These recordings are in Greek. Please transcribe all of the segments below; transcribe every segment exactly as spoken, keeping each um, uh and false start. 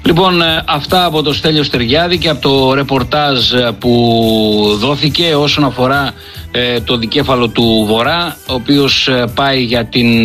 Λοιπόν, αυτά από το Στέλιο Στεριάδη και από το ρεπορτάζ που δόθηκε όσον αφορά ε, το δικέφαλο του Βορρά, ο οποίος ε, πάει για την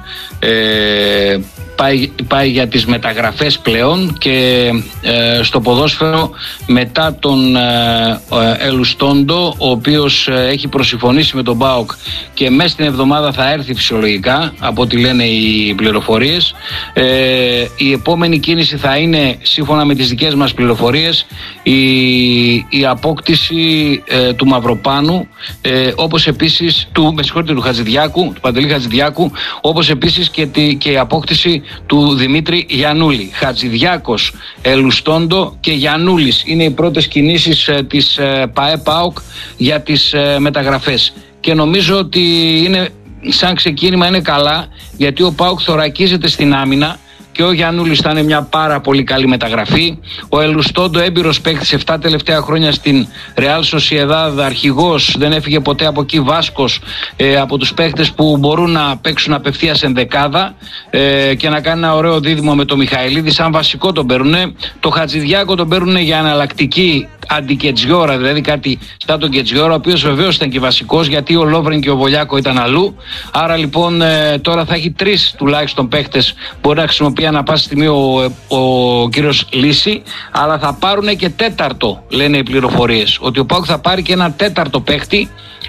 ε, πάει, πάει για τις μεταγραφές πλέον και ε, στο ποδόσφαιρο μετά τον ε, ε, Ελουστόντο, ο οποίος ε, έχει προσυμφωνήσει με τον ΠΑΟΚ και μέσα στην εβδομάδα θα έρθει φυσιολογικά από ό,τι λένε οι πληροφορίες. Ε, η επόμενη κίνηση θα είναι, σύμφωνα με τις δικές μας πληροφορίες, η, η απόκτηση ε, του Μαυροπάνου, ε, όπως επίσης του, με συγχωρείτε, του Χατζηδιάκου, του Παντελή Χατζηδιάκου, όπως επίσης και, τη, και η απόκτηση του Δημήτρη Γιαννούλη. Χατζηδιάκος, Ελουστόντο και Γιαννούλης είναι οι πρώτες κινήσεις ε, της ε, ΠΑΕ ΠΑΟΚ για τις ε, μεταγραφές. Και νομίζω ότι είναι, σαν ξεκίνημα είναι καλά, γιατί ο ΠΑΟΚ θωρακίζεται στην άμυνα και ο Γιαννούλης θα είναι μια πάρα πολύ καλή μεταγραφή. Ο Ελουστόντο, έμπειρος παίκτης, εφτά τελευταία χρόνια στην Ρεάλ Σοσιεδάδ, αρχηγός, δεν έφυγε ποτέ από εκεί, Βάσκος, ε, από τους παίκτες που μπορούν να παίξουν απευθείας ενδεκάδα ε, και να κάνει ένα ωραίο δίδυμο με τον Μιχαηλίδη. Σαν βασικό τον παίρνουνε. Το Χατζηδιάκο τον παίρνουνε για εναλλακτική αντικετζιόρα, δηλαδή κάτι σαν τον Κετζιόρα, ο οποίος βεβαίως ήταν και βασικός, γιατί ο Λόβρεν και ο Βολιάκο ήταν αλλού. Άρα λοιπόν ε, τώρα θα έχει τρεις τουλάχιστον παίκτες, μπορεί να χρησιμοποιεί ανά πάση στιγμή ο, ο, ο κύριος Λύση, αλλά θα πάρουν και τέταρτο, λένε οι πληροφορίες, ότι ο ΠΑΟΚ θα πάρει και ένα τέταρτο παίκτη.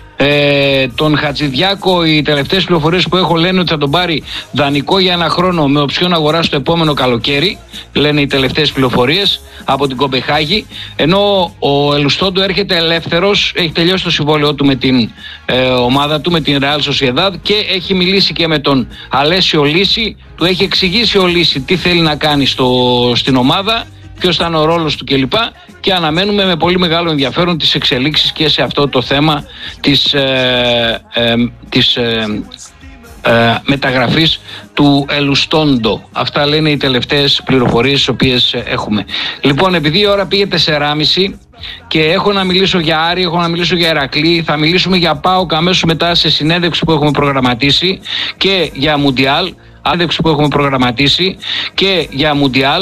Ε, τον Χατζηδιάκο, οι τελευταίες πληροφορίες που έχω λένε ότι θα τον πάρει δανεικό για ένα χρόνο με οψιόν αγοράς το επόμενο καλοκαίρι, λένε οι τελευταίες πληροφορίες από την Κομπεχάγη, ενώ ο Ελουστόντο έρχεται ελεύθερος, έχει τελειώσει το συμβόλαιό του με την ε, ομάδα του, με την Real Sociedad, και έχει μιλήσει και με τον Αλέσιο Λύση, του έχει εξηγήσει ο Λύση τι θέλει να κάνει στο, στην ομάδα, ποιος θα είναι ο ρόλος του κλπ. Και αναμένουμε με πολύ μεγάλο ενδιαφέρον τις εξελίξεις και σε αυτό το θέμα της, ε, ε, της ε, ε, μεταγραφής του Ελουστόντο. Αυτά λένε οι τελευταίες πληροφορίες τις οποίες έχουμε. Λοιπόν, επειδή η ώρα πήγε τεσσεράμιση και έχω να μιλήσω για Άρη, έχω να μιλήσω για Ηρακλή, θα μιλήσουμε για ΠΑΟΚ αμέσως μετά σε συνέντευξη που έχουμε προγραμματίσει και για Μουντιάλ, άδεξη που έχουμε προγραμματίσει και για Μουντιάλ.